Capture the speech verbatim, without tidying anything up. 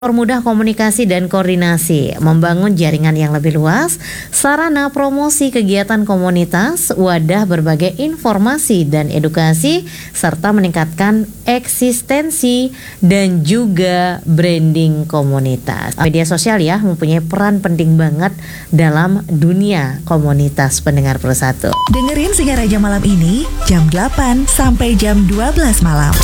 Mempermudah komunikasi dan koordinasi, membangun jaringan yang lebih luas, sarana promosi kegiatan komunitas, wadah berbagai informasi dan edukasi, serta meningkatkan eksistensi dan juga branding komunitas. Media sosial ya mempunyai peran penting banget dalam dunia komunitas pendengar Pro satu. Dengerin Singaraja malam ini jam delapan sampai jam dua belas malam.